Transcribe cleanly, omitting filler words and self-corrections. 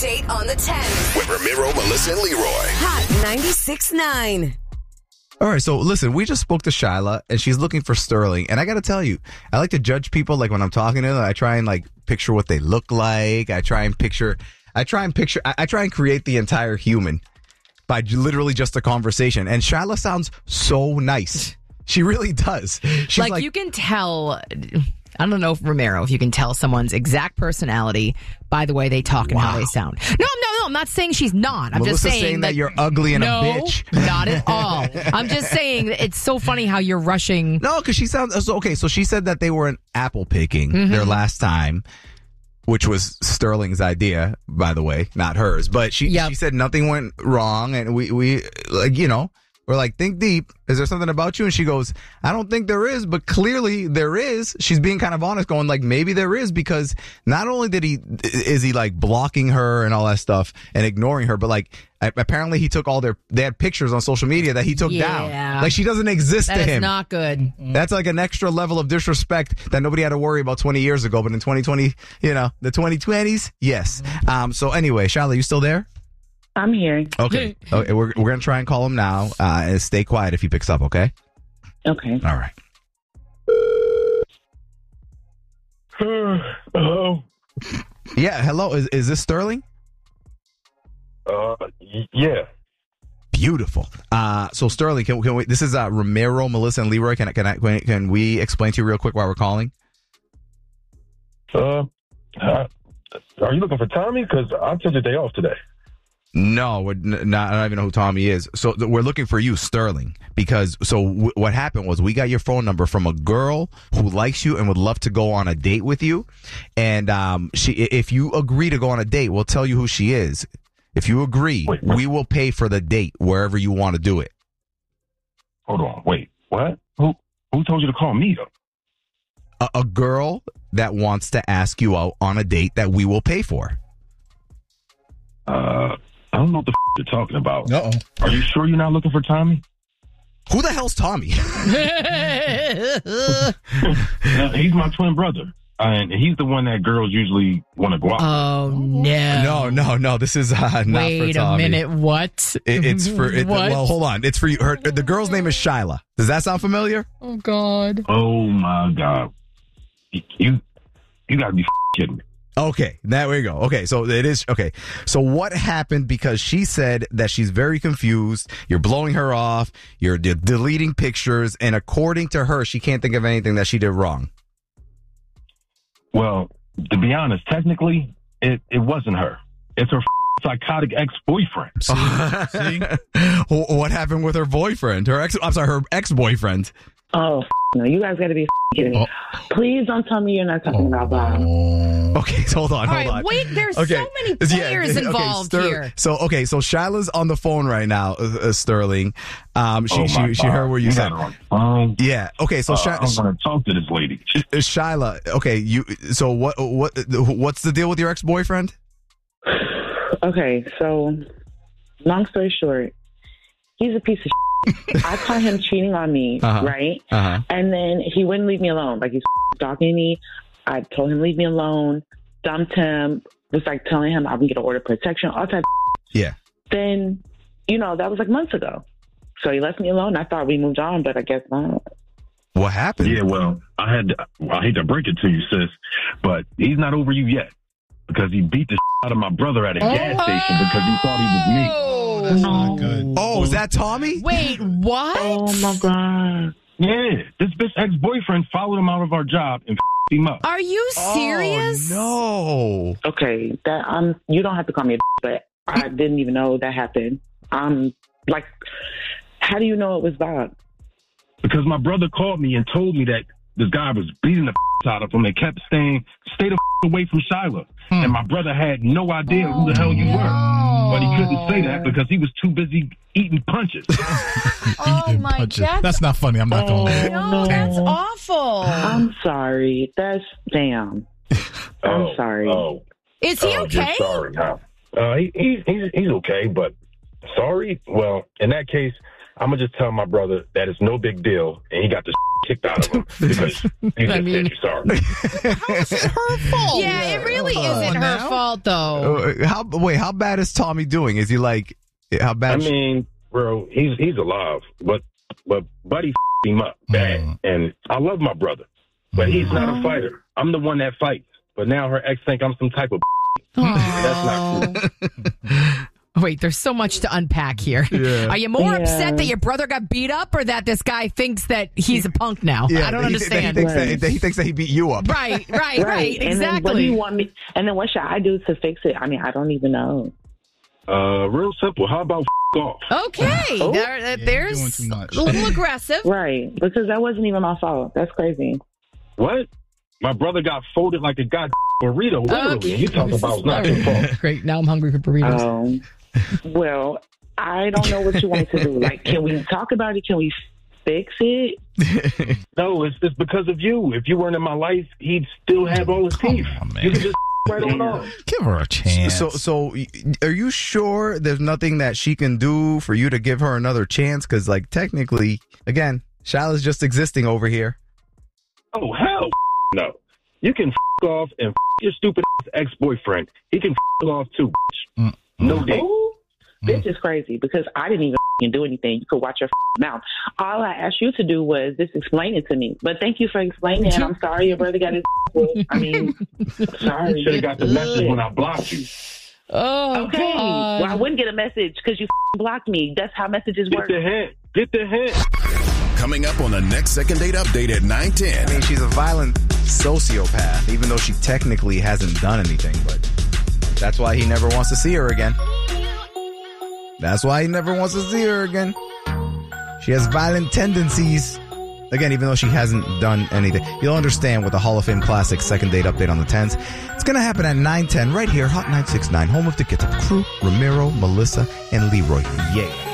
Date on the 10. With Ramiro, Melissa, and Leroy. Hot 96.9. All right, so listen, we just spoke to Shyla, and she's looking for Sterling. And I got to tell you, I like to judge people, like when I'm talking to them, I try and like picture what they look like. I try and create the entire human by literally just a conversation. And Shyla sounds so nice. She really does. She's like you can tell, I don't know, Ramiro, if you can tell someone's exact personality by the way they talk and how they sound. No, I'm not saying she's not. I'm Melissa's just saying that you're ugly and a bitch. Not at all. I'm just saying that it's so funny how you're rushing. No, because she sounds okay. So she said that they were apple picking their last time, which was Sterling's idea, by the way, not hers. But she said nothing went wrong, and we like, you know, we're like, think deep. Is there something about you? And she goes, I don't think there is, but clearly there is. She's being kind of honest, going like, maybe there is, because not only is he like blocking her and all that stuff and ignoring her, but like apparently he took they had pictures on social media that he took down. Like she doesn't exist to him. That's not good. That's like an extra level of disrespect that nobody had to worry about 20 years ago. But in 2020, you know, the 2020s, yes. So anyway, Shyla, you still there? I'm here. Okay. We're going to try and call him now. And stay quiet if he picks up, okay? Okay. All right. Hello? Yeah, hello. Is this Sterling? Yeah. Beautiful. So Sterling, can we? This is Ramiro, Melissa, and Leroy. Can we explain to you real quick why we're calling? Are you looking for Tommy? Because I took the day off today. No, we're not. I don't even know who Tommy is. So we're looking for you, Sterling, because what happened was we got your phone number from a girl who likes you and would love to go on a date with you. And if you agree to go on a date, we'll tell you who she is. If you agree, we will pay for the date wherever you want to do it. Hold on. Wait. What? Who told you to call me, though? A girl that wants to ask you out on a date that we will pay for. I don't know what the you're talking about. Uh-oh. Are you sure you're not looking for Tommy? Who the hell's Tommy? He's my twin brother. And he's the one that girls usually want to go out with. Oh, no. No. This is not for Tommy. Wait a minute. What? It's for... What? Well, hold on. It's for you. The girl's name is Shyla. Does that sound familiar? Oh, God. Oh, my God. You got to be kidding me. Okay, there we go. Okay, so it is, okay. So what happened, because she said that she's very confused, you're blowing her off, you're deleting pictures, and according to her, she can't think of anything that she did wrong. Well, to be honest, technically, it wasn't her. It's her psychotic ex-boyfriend. See? What happened with her boyfriend? Her ex-boyfriend. Oh, no, you guys got to be kidding me. Please don't tell me you're not talking about Bob. Okay, so hold on. Wait, there's so many players involved here. So Shyla's on the phone right now, Sterling. She heard what you said. Yeah. Okay, so I'm going to talk to this lady. Shyla, okay, so what's the deal with your ex-boyfriend? Okay, so long story short, he's a piece of shit. I caught him cheating on me, right? And then he wouldn't leave me alone. Like, he's stalking me. I told him, leave me alone, dumped him, was like telling him I would get an order of protection, all type of Yeah. Then, that was like months ago. So he left me alone. I thought we moved on, but I guess not. What happened? Yeah, well, I hate to break it to you, sis, but he's not over you yet, because he beat the out of my brother at a gas station because he thought he was me. That's not good. Oh, is that Tommy? Wait, what? Oh, my God. Yeah, this bitch ex-boyfriend followed him out of our job and him up. Are you serious? Oh, no. Okay, you don't have to call me a but I didn't even know that happened. Like, how do you know it was Bob? Because my brother called me and told me that this guy was beating the out of him. They kept saying, stay the away from Shyla. And my brother had no idea who the hell you were. But he couldn't say that because he was too busy eating punches. Oh, my God. That's not funny. I'm not going to. No, that's awful. I'm sorry. That's damn. I'm sorry. Is he okay? Just sorry, huh? He's okay, but sorry? Well, in that case, I'm going to just tell my brother that it's no big deal, and he got to kicked out of him because you just said you're sorry. How is this her fault? Yeah, it really isn't her fault, though. How bad is Tommy doing? Is he like, how bad? I mean, bro, he's alive, but Buddy him up bad. And I love my brother, but he's not a fighter. I'm the one that fights. But now her ex think I'm some type of That's not cool. Wait, there's so much to unpack here. Yeah. Are you more upset that your brother got beat up or that this guy thinks that he's a punk now? I don't understand. He thinks that he beat you up. Right, exactly. And then what do you want me? And then what should I do to fix it? I mean, I don't even know. Real simple. How about off? Okay. There's too much. a little aggressive. Right, because that wasn't even my fault. That's crazy. What? My brother got folded like a goddamn burrito. Literally. You talking about it's not your fault. Great. Now I'm hungry for burritos. Well, I don't know what you want to do. Like, can we talk about it? Can we fix it? No, it's because of you. If you weren't in my life, he'd still have all his teeth. You could just right on off. Give her a chance. So, are you sure there's nothing that she can do for you to give her another chance? Because, like, technically, again, Shyla's just existing over here. Oh, hell no. You can off and your stupid ex-boyfriend. He can off too, bitch. No dick. This is crazy because I didn't even do anything. You could watch your mouth. All I asked you to do was just explain it to me. But thank you for explaining it. I'm sorry your brother got his I mean, sorry. You should have got the message when I blocked you. Oh, okay. God. Well, I wouldn't get a message because you blocked me. That's how messages work. Get the hint. Coming up on the next Second Date Update at 9:10. I mean, she's a violent sociopath, even though she technically hasn't done anything. But that's why he never wants to see her again. That's why he never wants to see her again. She has violent tendencies. Again, even though she hasn't done anything. You'll understand with the Hall of Fame Classic Second Date Update on the 10s. It's going to happen at 9:10 right here, Hot 969, home of the Get Up crew, Ramiro, Melissa, and Leroy. Yeah.